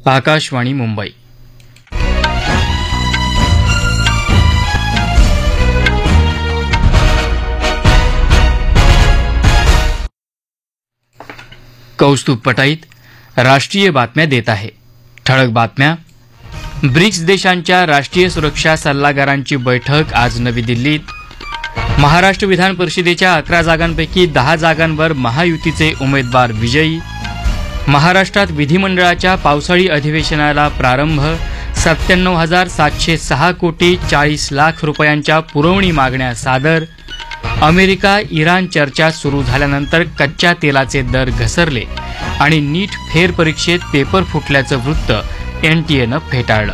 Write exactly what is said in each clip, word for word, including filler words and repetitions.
आकाशवाणी मुंबई. कौस्तुभ पटाईत राष्ट्रीय बातम्या देत आहे. ठळक बातम्या. ब्रिक्स देशांच्या राष्ट्रीय सुरक्षा सल्लागारांची बैठक आज नवी दिल्लीत. महाराष्ट्र विधान परिषदेच्या अकरा जागांपैकी दहा जागांवर महायुतीचे उमेदवार विजयी. महाराष्ट्रात विधिमंडळाच्या पावसाळी अधिवेशनाला प्रारंभ. सत्त्याण्णव हजार सातशे सहा कोटी चाळीस लाख रुपयांच्या पुरवणी मागण्या सादर. अमेरिका इराण चर्चा सुरू झाल्यानंतर कच्च्या तेलाचे दर घसरले आणि नीट फेरपरीक्षेत पेपर फुटल्याचं वृत्त एनटीएनं फेटाळलं.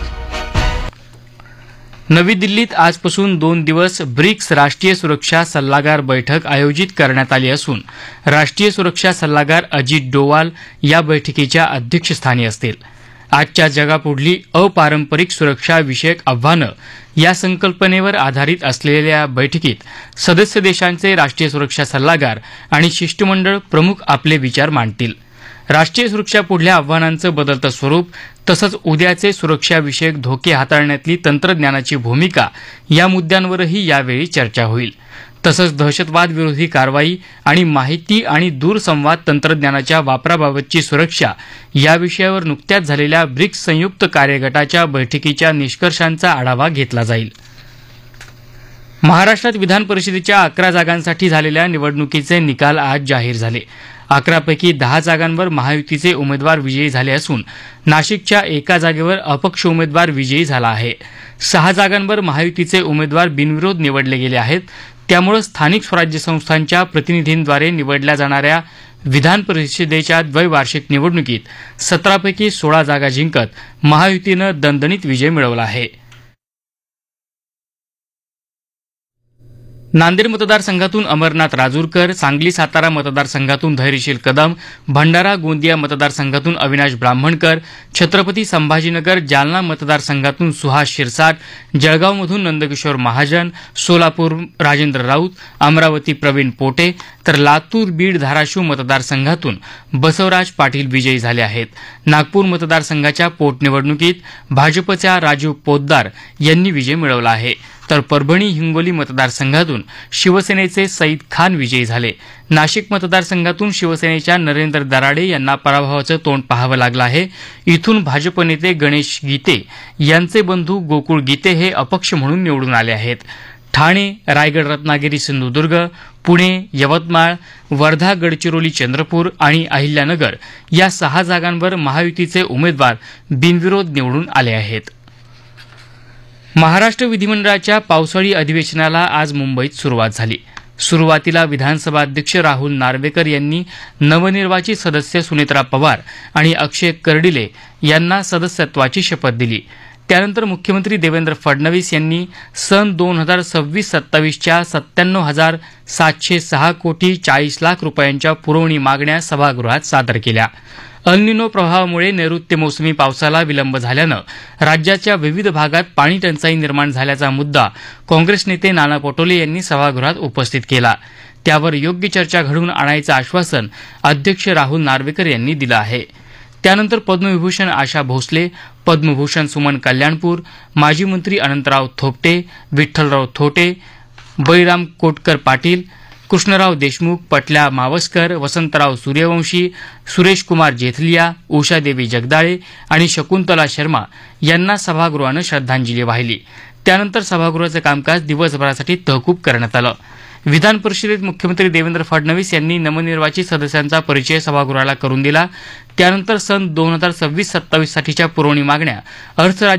नवी दिल्लीत आजपासून दोन दिवस ब्रिक्स राष्ट्रीय सुरक्षा सल्लागार बैठक आयोजित करण्यात आली असून राष्ट्रीय सुरक्षा सल्लागार अजित डोवाल या बैठकीच्या अध्यक्षस्थानी असतील. आजच्या जगापुढली अपारंपरिक सुरक्षा विषयक आव्हानं या संकल्पनेवर आधारित असलेल्या बैठकीत सदस्य देशांचे राष्ट्रीय सुरक्षा सल्लागार आणि शिष्टमंडळ प्रमुख आपले विचार मांडतील. राष्ट्रीय सुरक्षा पुढल्या आव्हानांचं बदलतं स्वरूप तसंच उद्याचे सुरक्षाविषयक धोके हाताळण्यातली तंत्रज्ञानाची भूमिका या मुद्द्यांवरही यावेळी चर्चा होईल. तसंच दहशतवाद विरोधी कारवाई आणि माहिती आणि दूरसंवाद तंत्रज्ञानाच्या वापराबाबतची सुरक्षा या विषयावर नुकत्याच झालेल्या ब्रिक्स संयुक्त कार्यगटाच्या बैठकीच्या निष्कर्षांचा आढावा घेतला जाईल. महाराष्ट्रात विधान परिषदेच्या अकरा जागांसाठी झालेल्या निवडणुकीचे निकाल आज जाहीर झाले. अकरापैकी दहा जागांवर महायुतीचे उमेदवार विजयी झाले असून नाशिकच्या एका जागेवर अपक्ष उमेदवार विजयी झाला आहे. सहा जागांवर महायुतीचे उमेदवार बिनविरोध निवडले गेले आहेत. त्यामुळे स्थानिक स्वराज्य संस्थांच्या प्रतिनिधींद्वारे निवडल्या जाणाऱ्या विधान परिषदेच्या द्वैवार्षिक निवडणुकीत सतरापैकी सोळा जागा जिंकत महायुतीनं दणदणीत विजय मिळवला आहे. नांदेड मतदारसंघातून अमरनाथ राजूरकर, सांगली सातारा मतदारसंघातून धैर्यशील कदम, भंडारा गोंदिया मतदारसंघातून अविनाश ब्राह्मणकर, छत्रपती संभाजीनगर जालना मतदारसंघातून सुहास शिरसाट, जळगावमधून नंदकिशोर महाजन, सोलापूर राजेंद्र राऊत, अमरावती प्रवीण पोटे तर लातूर बीड धाराशिव मतदारसंघातून बसवराज पाटील विजयी झाले आहेत. नागपूर मतदारसंघाच्या पोटनिवडणुकीत भाजपच्या राजीव पोद्दार यांनी विजय मिळवला आहे. तर परभणी हिंगोली मतदारसंघातून शिवसेनेचे सईद खान विजयी झाले. नाशिक मतदारसंघातून शिवसेनेच्या नरेंद्र दराडे यांना पराभवाचं तोंड पाहावं लागलं आहे. इथून भाजप नेते गणेश गीते यांचे बंधू गोकुळ गीते हे अपक्ष म्हणून निवडून आले आहेत. ठाणे, रायगड, रत्नागिरी, सिंधुदुर्ग, पुणे, यवतमाळ, वर्धा, गडचिरोली, चंद्रपूर आणि अहिल्यानगर या सहा जागांवर महायुतीचे उमेदवार बिनविरोध निवडून आले आहेत. महाराष्ट्र विधिमंडळाच्या पावसाळी अधिवेशनाला आज मुंबईत सुरुवात झाली. सुरुवातीला विधानसभा अध्यक्ष राहुल नार्वेकर यांनी नवनिर्वाचित सदस्य सुनेत्रा पवार आणि अक्षय कर्डिले यांना सदस्यत्वाची शपथ दिली. त्यानंतर मुख्यमंत्री देवेंद्र फडणवीस यांनी सन दोन हजार सव्वीस सत्तावीसच्या सत्त्याण्णव हजार सातशे सहा कोटी चाळीस लाख रुपयांच्या पुरवणी मागण्या सभागृहात सादर केल्या. अल निनो प्रभावामुळे नैऋत्य मोसमी पावसाला विलंब झाल्यानं राज्याच्या विविध भागात पाणी टंचाई निर्माण झाल्याचा मुद्दा काँग्रेस नेते नाना पटोले यांनी सभागृहात उपस्थित केला. त्यावर योग्य चर्चा घडवून आणायचं आश्वासन अध्यक्ष राहुल नार्वेकर यांनी दिलं आहे. त्यानंतर पद्मविभूषण आशा भोसले, पद्मभूषण सुमन कल्याणपूर, माजी मंत्री अनंतराव थोपटे, विठ्ठलराव थोटे, बळीराम कोटकर पाटील, कृष्णराव देशमुख, पटल्या मावस्कर, वसंतराव सूर्यवंशी, सुरेश कुमार जेथलिया, उषादेवी जगदाळे आणि शकुंतला शर्मा यांना सभागृहानं श्रद्धांजली वाहिली. त्यानंतर सभागृहाचं कामकाज दिवसभरासाठी तहकूब करण्यात आलं. विधान परिषदेत मुख्यमंत्री देवेंद्र फडणवीस यांनी नवनिर्वाचित सदस्यांचा परिचय सभागृहाला करून दिला. त्यानंतर सन दोन हजार सव्वीस सत्तावीस साठीच्या पुरवणी मागण्या अर्थ